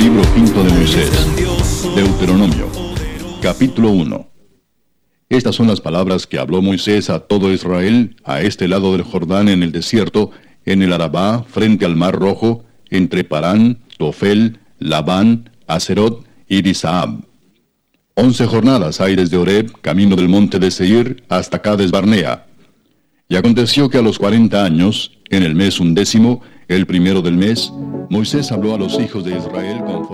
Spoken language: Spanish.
Libro quinto de Moisés. Deuteronomio. Capítulo 1. Estas son las palabras que habló Moisés a todo Israel, a este lado del Jordán en el desierto, en el Arabá, frente al Mar Rojo, entre Parán, Tofel, Labán, Aserot y Disaab. 11 jornadas hay desde Horeb, camino del monte de Seir, hasta Cades Barnea. Y aconteció que a los 40 años, en el mes 11, el primero del mes, Moisés habló a los hijos de Israel conforme